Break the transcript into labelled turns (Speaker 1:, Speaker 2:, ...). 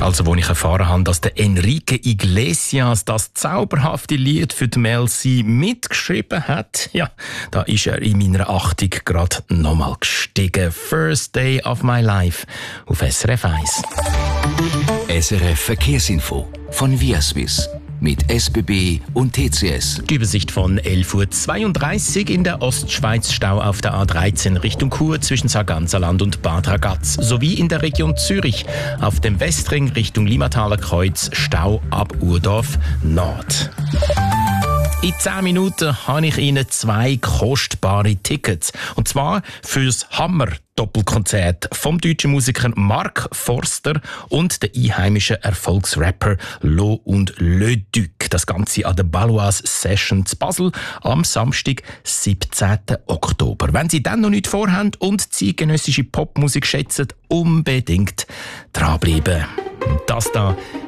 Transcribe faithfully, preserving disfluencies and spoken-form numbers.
Speaker 1: Also, als ich erfahren habe, dass der Enrique Iglesias das zauberhafte Lied für die Mel C mitgeschrieben hat, ja, da ist er in meiner Achtung gerade nochmal gestiegen. First Day of My Life auf S R F eins.
Speaker 2: S R F Verkehrsinfo von Viaswiss mit S B B und T C S.
Speaker 1: Die Übersicht von elf Uhr zweiunddreißig in der Ostschweiz, Stau auf der A dreizehn Richtung Chur zwischen Sarganserland und Bad Ragaz, sowie in der Region Zürich auf dem Westring Richtung Limataler Kreuz, Stau ab Urdorf Nord. In zehn Minuten habe ich Ihnen zwei kostbare Tickets. Und zwar fürs Hammer-Doppelkonzert vom deutschen Musiker Mark Forster und der einheimischen Erfolgsrapper Lo und Le Duc. Das Ganze an der Baloise Session zu Basel am Samstag, siebzehnten Oktober. Wenn Sie dann noch nicht vorhaben und zeitgenössische Popmusik schätzen, unbedingt dranbleiben. Das da